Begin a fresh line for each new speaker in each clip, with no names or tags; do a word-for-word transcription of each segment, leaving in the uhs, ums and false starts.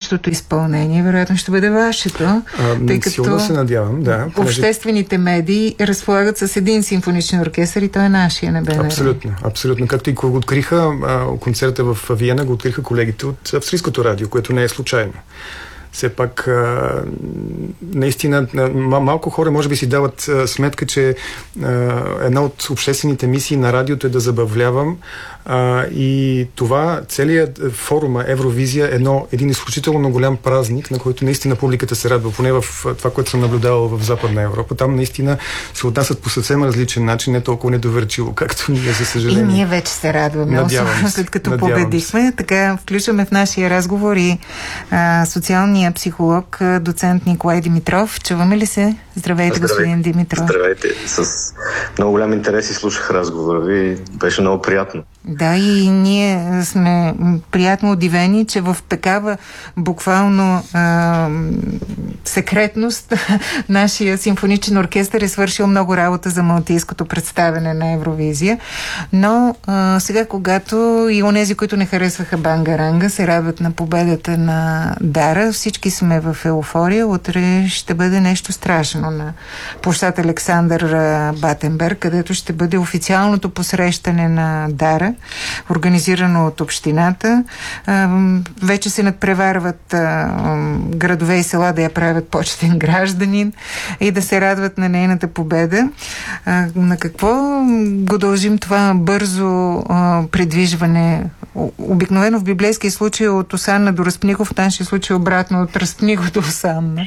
следващото изпълнение вероятно ще бъде вашето,
а,
тъй като
силно се надявам, да.
Обществените медии разполагат с един симфоничен оркестър и той е нашия, не бе.
Абсолютно, абсолютно. Както и го откриха а, концерта в Виена, го откриха колегите от австрийското радио, което не е случайно. Все пак, а, наистина, малко хора може би си дават а, сметка, че а, една от обществените мисии на радиото е да забавлявам, а, и това, целият форума Евровизия е едно, един изключително голям празник, на който наистина публиката се радва, поне в това, което съм наблюдавал в Западна Европа. Там наистина се отнасят по съвсем различен начин, не толкова недоверчиво, както ние, за съжаление.
И ние вече се радваме, особено след като победихме. Така, включваме в нашия разговор и а, социалния психолог, доцент Николай Димитров. Чуваме ли се? Здравейте, Здравейте, господин Димитров.
Здравейте. С много голям интерес и слушах разговора ви. Беше много приятно.
Да, и ние сме приятно удивени, че в такава буквално а, секретност нашия симфоничен оркестър е свършил много работа за малтийското представяне на Евровизия. Но а, сега, когато и онези, които не харесваха Бангаранга, се радват на победата на Дара, всички сме в еуфория. Утре ще бъде нещо страшно на площад Александър Батенберг, където ще бъде официалното посрещане на Дара, организирано от общината. Вече се надпреварват градове и села да я правят почетен гражданин и да се радват на нейната победа. На какво го дължим това бързо придвижване? Обикновено в библейския случай от Осанна до Разпнихов, в нашия случай обратно от Разпнихов до Осанна.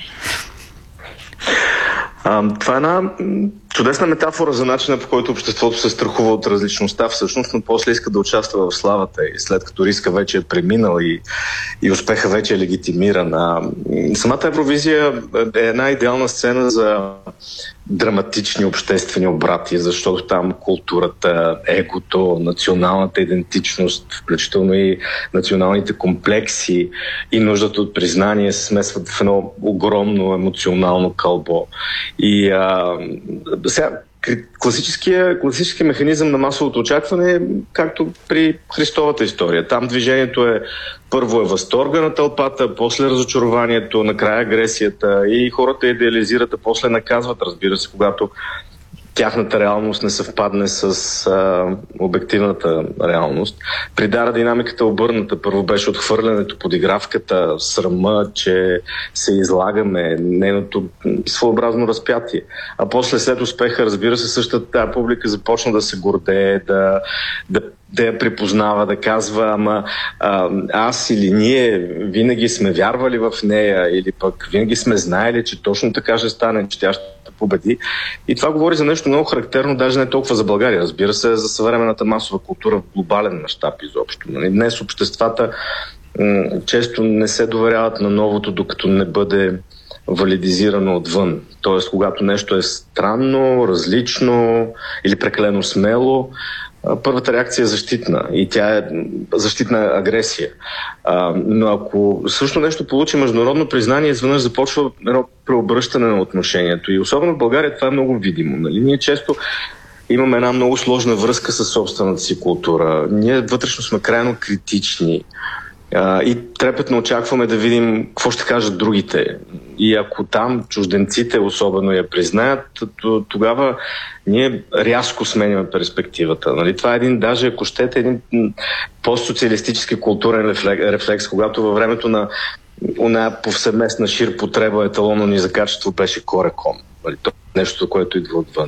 А, това е една чудесна метафора за начина, по който обществото се страхува от различността всъщност, но после иска да участва в славата и след като риска вече е преминал и, и успеха вече е легитимиран. А, самата Евровизия е една идеална сцена за драматични обществени обрати, защото там културата, егото, националната идентичност, включително и националните комплекси и нуждата от признание се смесват в едно огромно емоционално кълбо. И а, сега, класическия, класическия механизъм на масовото очакване е както при Христовата история. Там движението е първо е възторга на тълпата, после разочарованието, накрая агресията и хората идеализират, а после наказват, разбира се, когато тяхната реалност не съвпадне с а, обективната реалност. При Дара динамиката обърната. Първо беше отхвърлянето, подигравката, срама, че се излагаме, нейното своеобразно разпятие. А после след успеха, разбира се, същата тази публика започна да се гордее, да, да, да я припознава, да казва, ама а, аз или ние винаги сме вярвали в нея, или пък винаги сме знаели, че точно така ще стане, че тя ще победи. И това говори за нещо много характерно, даже не толкова за България, разбира се, за съвременната масова култура в глобален мащаб изобщо. Днес обществата м- често не се доверяват на новото, докато не бъде валидизирано отвън. Тоест, когато нещо е странно, различно или прекалено смело, първата реакция е защитна и тя е защитна агресия. А, но ако също нещо получи международно признание, изведнъж започва едно преобръщане на отношението. И особено в България това е много видимо. Нали? Ние често имаме една много сложна връзка с собствената си култура. Ние вътрешно сме крайно критични. Uh, и трепетно очакваме да видим какво ще кажат другите. И ако там чужденците особено я признаят, то, тогава ние рязко сменяме перспективата. Нали? Това е един, даже ако щете, един постсоциалистически културен рефлекс, когато във времето на оная повсеместна шир потреба еталонно ни за качество беше кореком. Нали? То е нещо, което идва отвън.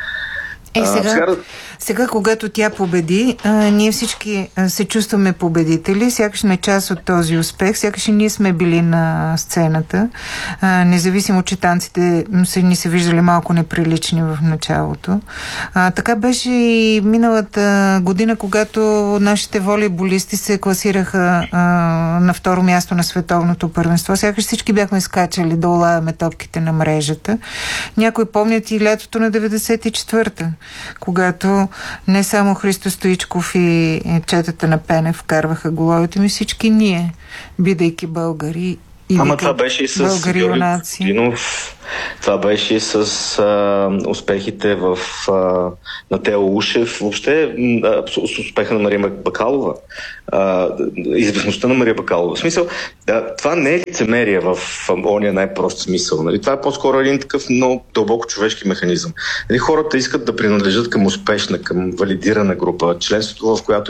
Е, сега, а, сега... сега, когато тя победи, а, ние всички а, се чувстваме победители, сякаш сме част от този успех, сякаш и ние сме били на сцената, а, независимо, че танците са ни се виждали малко неприлични в началото. А, така беше и миналата година, когато нашите волейболисти се класираха а, на второ място на световното първенство. Сякаш всички бяхме скачали да улавяме топките на мрежата. Някои помнят и лятото на деветдесет и четвърта, когато не само Христо Стоичков и четата на Пенев вкарваха головете ми, всички ние, бидейки българи, Или
Ама това беше и с Георги Костадинов, това беше и с а, успехите в, а, на Тео Ушев, въобще а, с успеха на Мария Бакалова, а, известността на Мария Бакалова. В смисъл, а, това не е лицемерие в ония най-прост смисъл. Нали? Това е по-скоро един такъв много дълбоко човешки механизъм. Нали? Хората искат да принадлежат към успешна, към валидирана група, членството в която